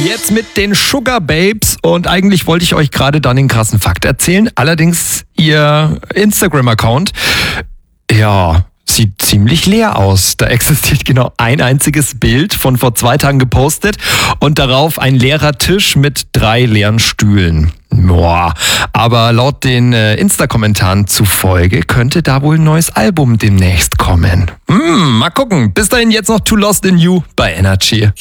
Jetzt mit den Sugar Babes und eigentlich wollte ich euch gerade dann den krassen Fakt erzählen. Allerdings ihr Instagram-Account, ja, sieht ziemlich leer aus. Da existiert genau ein einziges Bild von vor 2 Tagen gepostet und darauf ein leerer Tisch mit 3 leeren Stühlen. Boah, aber laut den Insta-Kommentaren zufolge könnte da wohl ein neues Album demnächst kommen. Mal gucken. Bis dahin jetzt noch Too Lost in You bei Energy.